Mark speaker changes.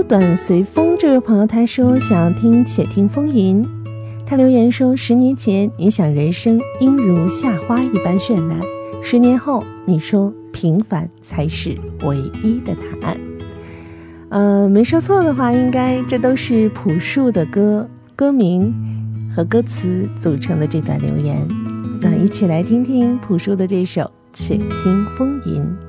Speaker 1: 短随风这位朋友他说想要听且听风吟，他留言说10年前你想人生应如夏花一般绚烂，10年后你说平凡才是唯一的答案。没说错的话，应该这都是朴树的歌名和歌词组成的这段留言。那一起来听听朴树的这首且听风吟。